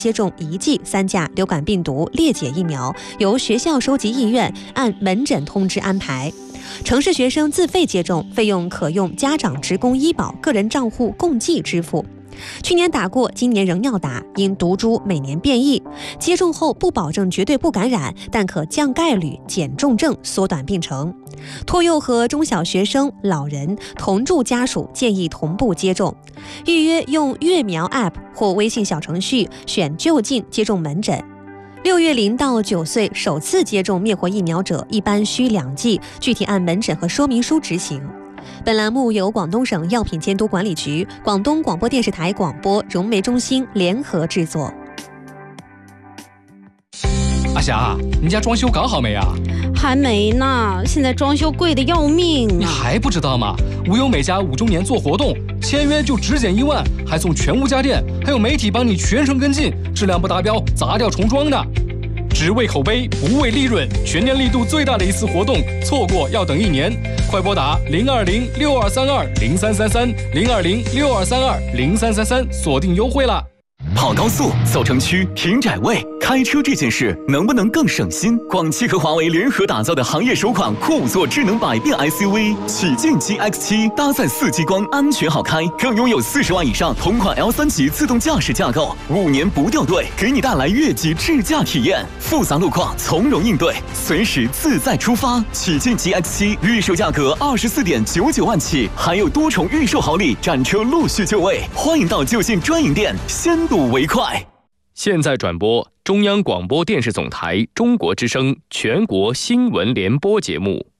接种1剂3价流感病毒裂解疫苗，由学校收集意愿，按门诊通知安排。城市学生自费接种，费用可用家长职工医保个人账户共计支付。去年打过，今年仍要打，因毒株每年变异，接种后不保证绝对不感染，但可降概率、减重症、缩短病程。托幼和中小学生、老人、同住家属建议同步接种。预约用月苗 App 或微信小程序选就近接种门诊。6月0到9岁首次接种灭活疫苗者，一般需2剂，具体按门诊和说明书执行。本栏目由广东省药品监督管理局、广东广播电视台广播、融媒中心联合制作。 阿霞，你家装修搞好没啊？ 还没呢，现在装修贵得要命。 你还不知道吗？无忧美家5周年做活动，签约就只减1万，还送全屋家电，还有媒体帮你全程跟进，质量不达标砸掉重装的。只为口碑，不为利润，全年力度最大的一次活动，错过要等1年。快拨打020-6232-0333，020-6232-0333，锁定优惠啦！ 跑高速、走城区、停窄位，开车这件事能不能更省心？广汽和华为联合打造的行业首款酷5座智能百变 SUV 启劲 GX7，搭载4激光，安全好开，更拥有40万以上同款 L3级自动驾驶架构，5年不掉队，给你带来越级智驾体验。复杂路况从容应对，随时自在出发。启劲 GX7 预售价格24.99万起，还有多重预售好礼，展车陆续就位，欢迎到就近专营店先睹为快。 现在转播中央广播电视总台中国之声全国新闻联播节目。